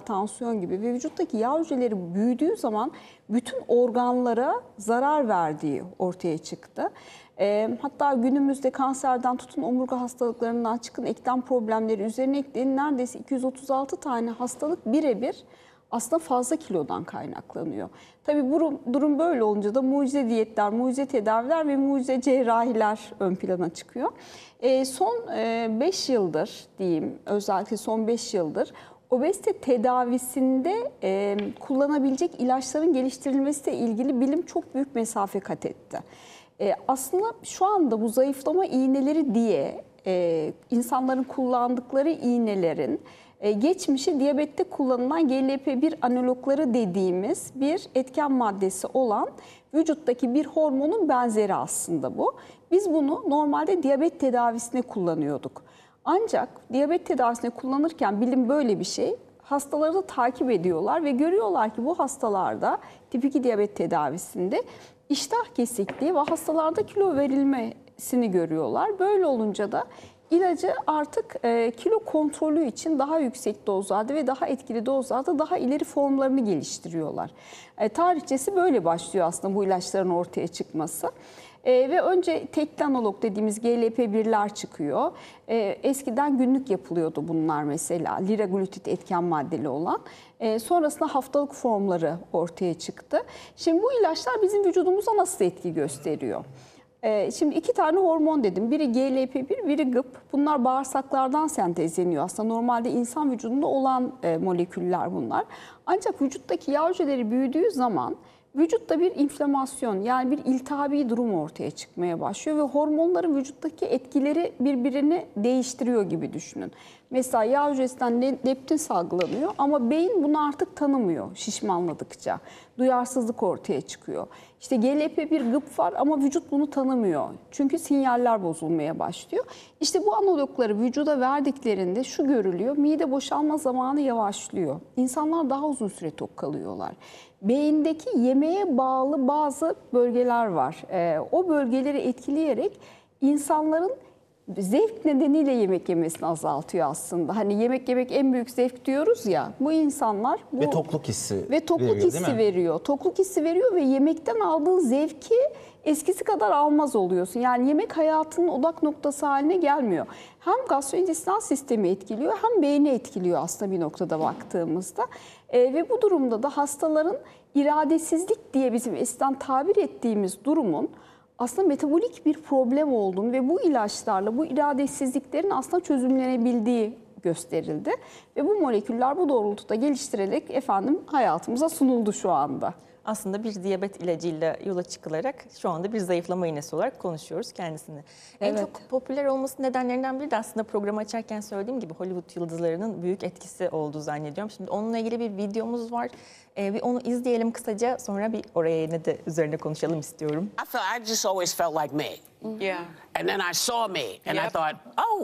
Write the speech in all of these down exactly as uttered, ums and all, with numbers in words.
tansiyon gibi ve vücuttaki yağ hücreleri büyüdüğü zaman bütün organlara zarar verdiği ortaya çıktı. E, hatta günümüzde kanserden tutun omurga hastalıklarından çıkın eklem problemleri üzerine ekleyin neredeyse iki yüz otuz altı tane hastalık birebir aslında fazla kilodan kaynaklanıyor. Tabii bu durum böyle olunca da mucize diyetler, mucize tedaviler ve mucize cerrahiler ön plana çıkıyor. E, son beş yıldır diyeyim, özellikle son beş yıldır obezite tedavisinde e, kullanabilecek ilaçların geliştirilmesiyle ilgili bilim çok büyük mesafe kat etti. E, aslında şu anda bu zayıflama iğneleri diye e, insanların kullandıkları iğnelerin e, geçmişi diyabette kullanılan G L P bir analogları dediğimiz bir etken maddesi olan vücuttaki bir hormonun benzeri aslında bu. Biz bunu normalde diyabet tedavisine kullanıyorduk. Ancak diyabet tedavisine kullanırken bilim böyle bir şey. Hastaları da takip ediyorlar ve görüyorlar ki bu hastalarda tip iki diyabet tedavisinde iştah kesikliği ve hastalarda kilo verilmesini görüyorlar. Böyle olunca da ilacı artık e, kilo kontrolü için daha yüksek dozlarda ve daha etkili dozlarda daha ileri formlarını geliştiriyorlar. E, tarihçesi böyle başlıyor aslında bu ilaçların ortaya çıkması. E, ve önce tekli analog dediğimiz G L P birler çıkıyor. E, eskiden günlük yapılıyordu bunlar mesela liraglütit etken maddeli olan. E, sonrasında haftalık formları ortaya çıktı. Şimdi bu ilaçlar bizim vücudumuza nasıl etki gösteriyor? E, şimdi iki tane hormon dedim. Biri G L P bir, biri G I P. Bunlar bağırsaklardan sentezleniyor. Aslında normalde insan vücudunda olan e, moleküller bunlar. Ancak vücuttaki yağ hücreleri büyüdüğü zaman vücutta bir inflamasyon yani bir iltihabi durum ortaya çıkmaya başlıyor ve hormonların vücuttaki etkileri birbirini değiştiriyor gibi düşünün. Mesela yağ hücresinden leptin salgılanıyor ama beyin bunu artık tanımıyor şişmanladıkça. Duyarsızlık ortaya çıkıyor. İşte G L P bir G I P var ama vücut bunu tanımıyor. Çünkü sinyaller bozulmaya başlıyor. İşte bu analogları vücuda verdiklerinde şu görülüyor. Mide boşalma zamanı yavaşlıyor. İnsanlar daha uzun süre tok kalıyorlar. Beyindeki yemeğe bağlı bazı bölgeler var. Ee, o bölgeleri etkileyerek insanların zevk nedeniyle yemek yemesini azaltıyor aslında. Hani yemek yemek en büyük zevk diyoruz ya. Bu insanlar bu, ve tokluk hissi ve tokluk veriyor, hissi veriyor. Tokluk hissi veriyor ve yemekten aldığın zevki eskisi kadar almaz oluyorsun. Yani yemek hayatının odak noktası haline gelmiyor. Hem gastrointestinal sistemi etkiliyor hem beyni etkiliyor aslında bir noktada baktığımızda. E, ve bu durumda da hastaların iradesizlik diye bizim eskiden tabir ettiğimiz durumun aslında metabolik bir problem olduğunu ve bu ilaçlarla bu iradesizliklerin aslında çözümlenebildiği gösterildi. Ve bu moleküller bu doğrultuda geliştirilerek efendim hayatımıza sunuldu şu anda. Aslında bir diyabet ilacıyla yola çıkılarak şu anda bir zayıflama iğnesi olarak konuşuyoruz kendisini. Evet. En çok popüler olması nedenlerinden biri de aslında programı açarken söylediğim gibi Hollywood yıldızlarının büyük etkisi olduğu zannediyorum. Şimdi onunla ilgili bir videomuz var. Ee, bir onu izleyelim kısaca, sonra bir oraya yine de üzerine konuşalım istiyorum. I felt I just always felt like me. Yeah. And then I saw me and Yep. I thought, oh.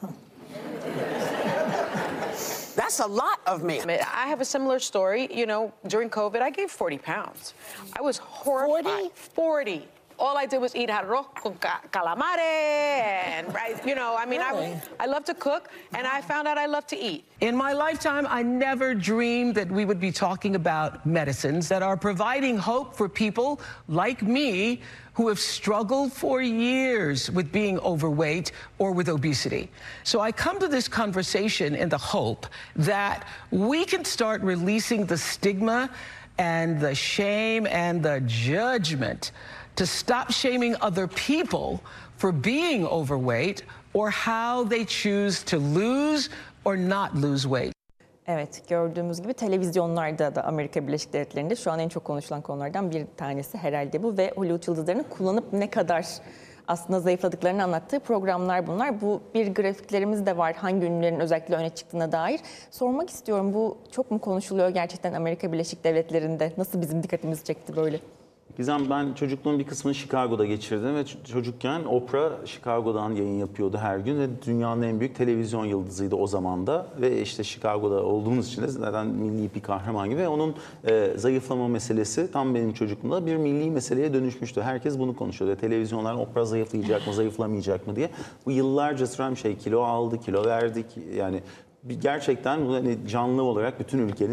That's a lot of me. I have a similar story. You know, during COVID, I gained forty pounds. I was horrified. forty? forty. All I did was eat arroz con ca calamare and, right, you know, I mean, Really? I, I love to cook, and I found out I love to eat. In my lifetime, I never dreamed that we would be talking about medicines that are providing hope for people like me who have struggled for years with being overweight or with obesity. So I come to this conversation in the hope that we can start releasing the stigma and the shame and the judgment to stop shaming other people for being overweight or how they choose to lose or not lose weight. Evet, gördüğümüz gibi televizyonlarda da Amerika Birleşik Devletleri'nde şu an en çok konuşulan konulardan bir tanesi herhalde bu ve Hollywood yıldızlarının kullanıp ne kadar aslında zayıfladıklarını anlattığı programlar bunlar. Bu bir grafiklerimiz de var hangi ünlülerin özellikle öne çıktığına dair. Sormak istiyorum, bu çok mu konuşuluyor gerçekten Amerika Birleşik Devletleri'nde? Nasıl bizim dikkatimizi çekti böyle? Gizem, ben çocukluğun bir kısmını Chicago'da geçirdim ve çocukken Oprah Chicago'dan yayın yapıyordu her gün ve dünyanın en büyük televizyon yıldızıydı o zaman da ve işte Chicago'da olduğumuz için de zaten milli bir kahraman gibi ve onun e, zayıflama meselesi tam benim çocukluğumda bir milli meseleye dönüşmüştü. Herkes bunu konuşuyordu. Televizyonlar Oprah zayıflayacak mı, zayıflamayacak mı diye. Bu yıllarca süren şey, kilo aldı, kilo verdik yani gerçekten bu hani canlı olarak bütün ülkenin